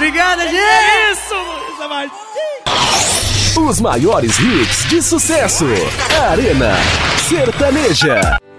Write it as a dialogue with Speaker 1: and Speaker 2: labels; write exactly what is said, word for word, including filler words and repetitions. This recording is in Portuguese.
Speaker 1: Obrigada, gente!
Speaker 2: É isso, Luísa Martins!
Speaker 3: Os maiores hits de sucesso. Arena Sertaneja.